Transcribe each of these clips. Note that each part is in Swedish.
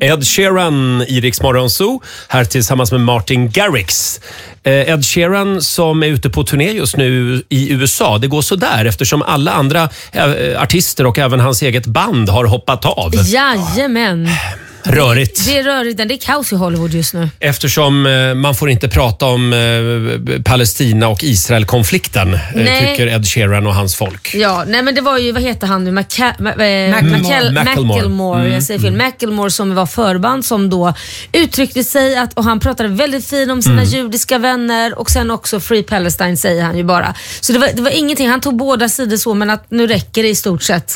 Ed Sheeran i Rix Morgon Zoo, här tillsammans med Martin Garrix. Ed Sheeran som är ute på turné just nu i USA. Det går så där eftersom alla andra artister och även hans eget band har hoppat av. Jajamän. Rörigt. Det är rörigt, det är kaos i Hollywood just nu. Eftersom man får inte prata om Palestina och Israel-konflikten, tycker Ed Sheeran och hans folk. Ja, nej men det var ju, vad heter han nu? Macklemore. Jag säger fel. Macklemore som var förband som då uttryckte sig att, och han pratade väldigt fint om sina judiska vänner och sen också Free Palestine säger han ju bara. Så det var ingenting, han tog båda sidor så, men att nu räcker det i stort sett.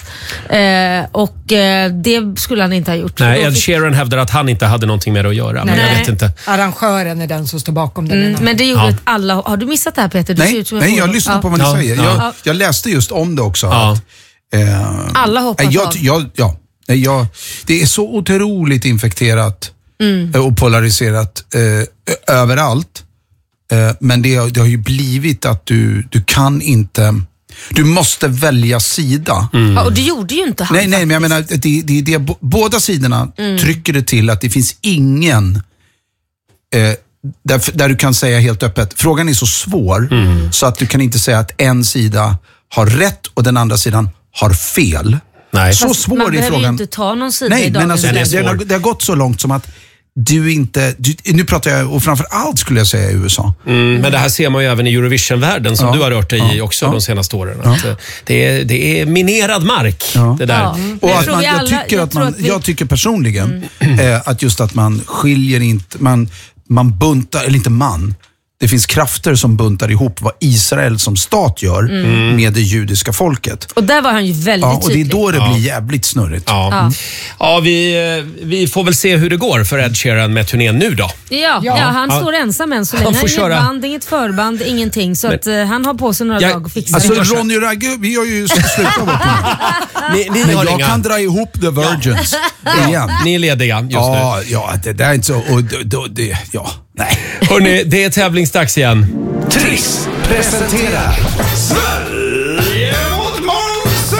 Det skulle han inte ha gjort. Nej, Ed Sheeran hävdar att han inte hade någonting med det att göra. Men jag vet inte. Arrangören är den som står bakom den. Men det gjorde att alla... Har du missat det här, Peter? Nej, jag lyssnar på vad ni säger. Jag läste just om det också. Att, alla hoppas av. Det är så otroligt infekterat och polariserat överallt. Men det har ju blivit att du kan inte... Du måste välja sida. Ja, och det gjorde ju inte han. Nej, men jag menar, båda sidorna trycker det till att det finns ingen där du kan säga helt öppet. Frågan är så svår så att du kan inte säga att en sida har rätt och den andra sidan har fel. Nej. Så svår är frågan. Man behöver inte ta någon sida i men alltså, det har gått så långt som att nu pratar jag, och framför allt skulle jag säga i USA. Men det här ser man ju även i Eurovision-världen som du har rört dig i också de senaste åren. Att det är minerad mark, det där. Ja. Och att jag tycker personligen att just att man skiljer inte, man buntar, eller inte man. Det finns krafter som buntar ihop vad Israel som stat gör med det judiska folket. Och där var han ju väldigt tydlig. Och det är då det blir jävligt snurrigt. Ja, vi får väl se hur det går för Ed Sheeran med turnén nu då. Ja, han står ensam än så länge. Han får har inget band, inget förband, ingenting. Så att han har på sig några dagar och fixar det. Alltså Ronny och Ragge, vi har ju slutat vårt turné. Men jag kan dra ihop The Virgins igen. Ni är lediga just nu. Ja, det där är inte så... Nej. Hörrni, det är tävlingsdags igen. Triss presenterar Sverige mot Monzo!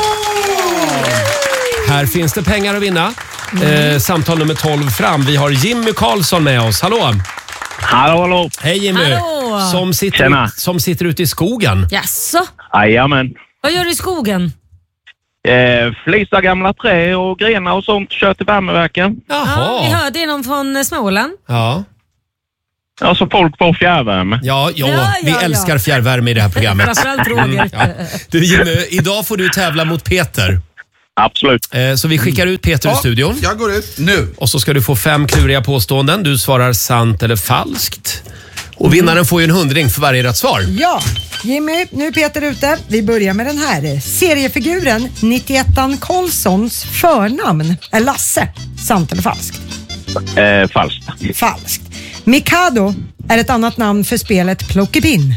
Här finns det pengar att vinna. Samtal nummer 12 fram. Vi har Jimmy Karlsson med oss. Hallå! Hallå! Hej Jimmy! Hallå. Som sitter ute i skogen. Jaså? Jajamän. Vad gör du i skogen? Flisa gamla trä och grenar och sånt. Kör till värmeverken. Ja, vi hörde det någon från Småland. Ja. Alltså folk får fjärrvärme. Vi älskar fjärrvärme i det här programmet. Framförallt Roger. Du Jimmy, idag får du tävla mot Peter. Absolut. Så vi skickar ut Peter i studion. Jag går ut nu. Och så ska du få 5 kluriga påståenden. Du svarar sant eller falskt. Och vinnaren får ju en 100 för varje rätt svar. Ja, Jimmy, nu är Peter ute. Vi börjar med den här. Seriefiguren 91an Karlssons förnamn är Lasse. Sant eller falskt? Falskt. Falskt. Mikado är ett annat namn för spelet Plockepinn.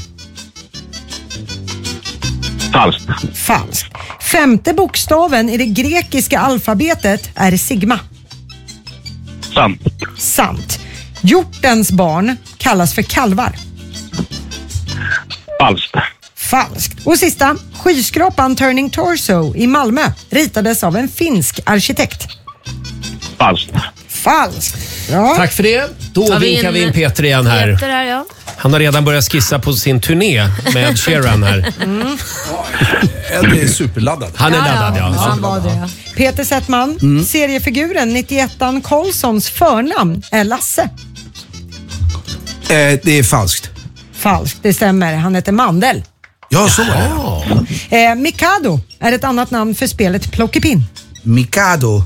Falskt. Falskt. 5:e bokstaven i det grekiska alfabetet är sigma. Sant. Sant. Hjortens barn kallas för kalvar. Falskt. Falskt. Och sista, skyskrapan Turning Torso i Malmö ritades av en finsk arkitekt. Falskt. Falskt. Ja. Tack för det. Då vinkar vi in Peter igen här. Peter här, ja. Han har redan börjat skissa på sin turné med Ed Sheeran här. Ed är superladdad. Han är laddad, ja. Han var det. Peter Settman, seriefiguren 91an Karlssons förnamn är Lasse. Det är falskt. Falskt, det stämmer. Han heter Mandel. Ja, så är det. Mikado är ett annat namn för spelet Plockepinn. Mikado.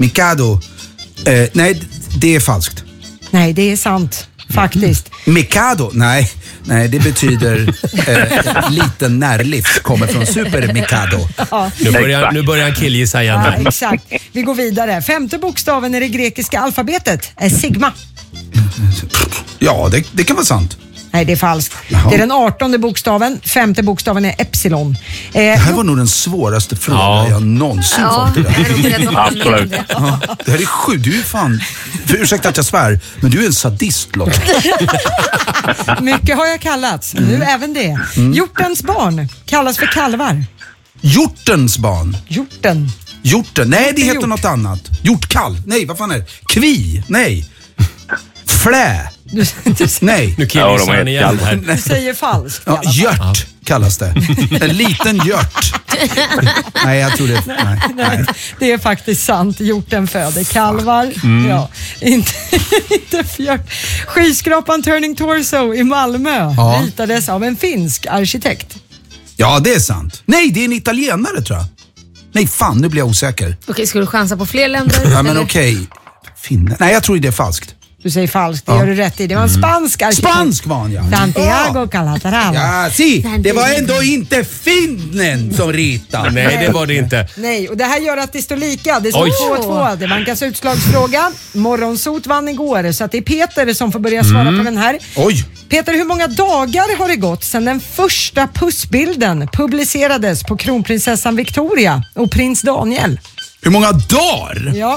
Nej, det är falskt. Nej, det är sant. Faktiskt. Mikado? Nej, det betyder liten närlift. Kommer från Super Mikado. Ja. Nu börjar han killgissa igen. Ja, exakt. Vi går vidare. 5:e bokstaven i det grekiska alfabetet är sigma. Ja, det kan vara sant. Nej, det är falskt. Jaha. Det är den 18:e bokstaven. 5:e bokstaven är epsilon. Det här var nog den svåraste frågan jag någonsin fått. Absolut. Det här är sjukt. Du är fan... Ursäkta att jag svär, men du är en sadist, Lotta. Mycket har jag kallats. Nu även det. Hjortens barn kallas för kalvar. Hjortens barn? Hjorten. Hjorten. Nej, det heter något annat. Hjortkall. Nej, vad fan är det? Kvi. Nej. Flä. Nej. Nu killgissar han igen här. Du säger falskt. Ja, gjört kallas det. En liten gjört. Nej, jag tror det. Nej. Det är faktiskt sant. Hjorten föder kalvar. Ja, inte fjört. Skyskrapan Turning Torso i Malmö ritades av en finsk arkitekt. Ja, det är sant. Nej, det är en italienare tror jag. Nej, fan, nu blir jag osäker. Okej, ska du chansa på fler länder? Ja, men okej. Finne. Nej, jag tror det är falskt. Du säger falskt, det gör du rätt i. Det var en spansk arkitekt. Spansk var han, ja. Santiago Calatrava. Ja, det var ändå inte finnen som ritade. Nej, det var det inte. Nej, och det här gör att det står lika. Det står 2-2. Det vankas utslagsfråga. Morgonsot vann igår, så att det är Peter som får börja svara på den här. Oj. Peter, hur många dagar har det gått sedan den första pussbilden publicerades på kronprinsessan Victoria och prins Daniel? Hur många dagar? Ja.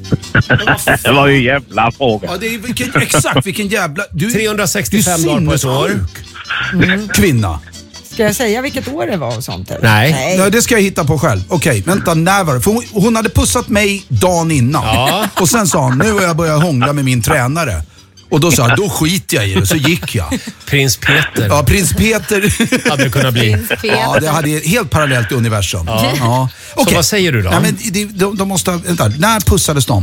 Det var ju en jävla fråga. Ja, det är vilken jävla... 365 dagar på ett år. Kvinna. Ska jag säga vilket år det var och sånt? Eller? Nej. Ja, det ska jag hitta på själv. Okej, vänta, när var det? För hon hade pussat mig dagen innan. Ja. Och sen sa hon, nu har jag börjat hångla med min tränare. Och då sa jag, då skiter jag i det. Så gick jag. Prins Peter. Ja, prins Peter. Hade det kunnat bli. Ja, det hade ett helt parallellt universum. Ja. Så vad säger du då? Ja, men de måste ha, vänta, när pussades de?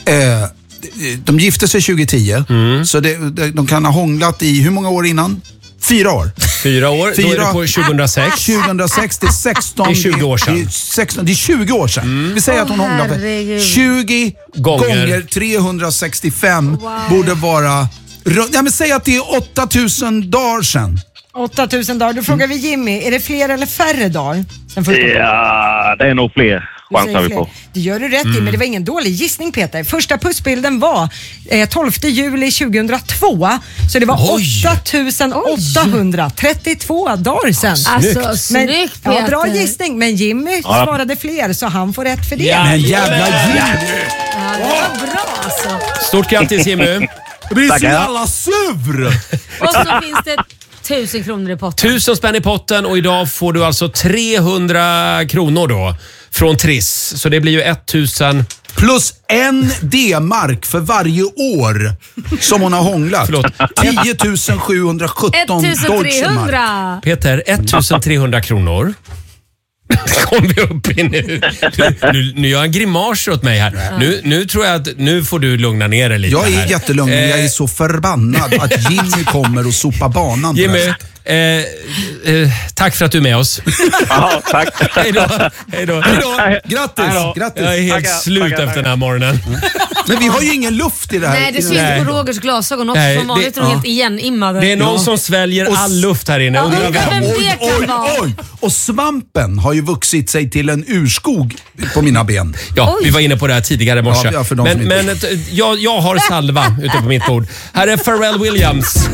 De gifte sig 2010. Så de kan ha hånglat i, hur många år innan? 4 år. 4 år, då är det på 2006. 2006 till 16. Det är 20 år sedan. Det är 20 år sedan. Vi säger att hon hånglade 20 gånger 365 borde vara... Ja, men säg att det är 8000 dagar sedan. 8000 dagar. Då frågar vi Jimmy, är det fler eller färre dagar? Ja, det är nog fler. Chansar vi på. Det gör du rätt i, men det var ingen dålig gissning, Peter. Första pussbilden var 12 juli 2002. Så det var 8832 dagar sedan. Alltså, snyggt Peter. Ja, bra gissning, men Jimmy svarade fler, så han får rätt för det. Ja, Men jävla Jimmy! Ja, det var bra alltså. Stort grattis Jimmy. Det blir så jävla sur! Och så finns det 1000 kronor i potten. 1000 spänn i potten och idag får du alltså 300 kronor då från Triss. Så det blir ju 1000... Plus 1 D-mark för varje år som hon har hånglat. 10 717 1300. Peter, 1300 kronor. Kom vi upp i nu. Nu gör han grimaser åt mig här. Nu tror jag att nu får du lugna ner dig lite. Jag är här. jättelugn, men jag är så förbannad att Jimmy kommer och sopar banan. Jimmy, tack för att du är med oss. Ja, tack. Hej då. Grattis! Jag är helt slut efter den här morgonen. Men vi har ju ingen luft i det här. Nej, det syns på Rogers glasögon också. Nej, Som vanligt är de helt igenimmade. Det är någon som sväljer all luft här inne. Undrar vem. Oj. Och svampen har ju vuxit sig till en urskog på mina ben. Ja, vi var inne på det här tidigare i morse. Ja, för de som men jag har salva ute på mitt bord. Här är Pharrell Williams.